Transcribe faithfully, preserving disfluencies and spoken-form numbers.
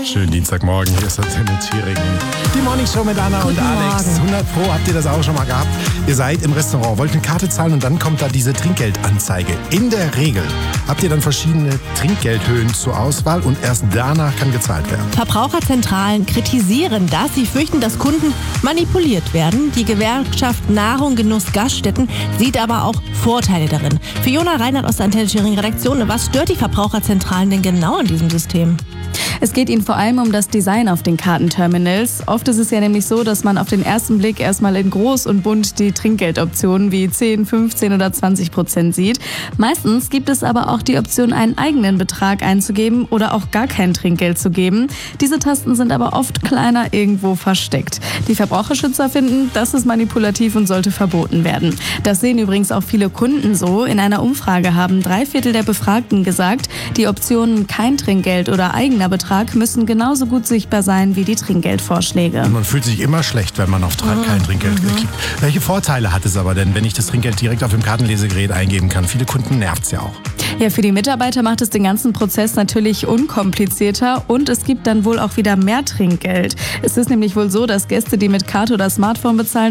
Schönen Dienstagmorgen, hier ist Antenne Thüringen. Die Morning Show mit Anna Guten und Alex. Morgen. hundert Pro habt ihr das auch schon mal gehabt. Ihr seid im Restaurant, wollt eine Karte zahlen und dann kommt da diese Trinkgeldanzeige. In der Regel habt ihr dann verschiedene Trinkgeldhöhen zur Auswahl und erst danach kann gezahlt werden. Verbraucherzentralen kritisieren das. Sie fürchten, dass Kunden manipuliert werden. Die Gewerkschaft Nahrung, Genuss, Gaststätten sieht aber auch Vorteile darin. Fiona Reinhardt aus der Antenne Thüringen Redaktion. Was stört die Verbraucherzentralen denn genau an diesem System? Es geht ihnen vor allem um das Design auf den Kartenterminals. Oft ist es ja nämlich so, dass man auf den ersten Blick erstmal in groß und bunt die Trinkgeldoptionen wie zehn, fünfzehn oder zwanzig Prozent sieht. Meistens gibt es aber auch die Option, einen eigenen Betrag einzugeben oder auch gar kein Trinkgeld zu geben. Diese Tasten sind aber oft kleiner irgendwo versteckt. Die Verbraucherschützer finden, das ist manipulativ und sollte verboten werden. Das sehen übrigens auch viele Kunden so. In einer Umfrage haben drei Viertel der Befragten gesagt, die Optionen kein Trinkgeld oder eigener Betrag müssen genauso gut sichtbar sein wie die Trinkgeldvorschläge. Und man fühlt sich immer schlecht, wenn man auf Tra- kein Trinkgeld Mhm. kriegt. Welche Vorteile hat es aber denn, wenn ich das Trinkgeld direkt auf dem Kartenlesegerät eingeben kann? Viele Kunden nervt es ja auch. Ja, für die Mitarbeiter macht es den ganzen Prozess natürlich unkomplizierter und es gibt dann wohl auch wieder mehr Trinkgeld. Es ist nämlich wohl so, dass Gäste, die mit Karte oder Smartphone bezahlen,